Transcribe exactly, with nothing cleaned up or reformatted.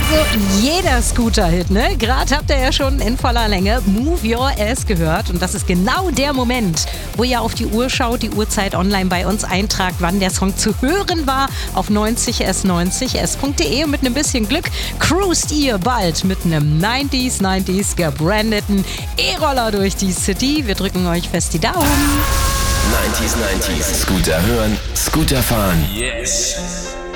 Also jeder Scooter-Hit, ne? Gerade habt ihr ja schon in voller Länge Move Your Ass gehört. Und das ist genau der Moment, wo ihr auf die Uhr schaut, die Uhrzeit online bei uns eintragt, wann der Song zu hören war. Auf neunzig s neunzig s punkt de und mit einem bisschen Glück cruist ihr bald mit einem neunziger neunziger gebrandeten E-Roller durch die City. Wir drücken euch fest die Daumen. neunziger neunziger. Scooter hören, Scooter fahren. Yes.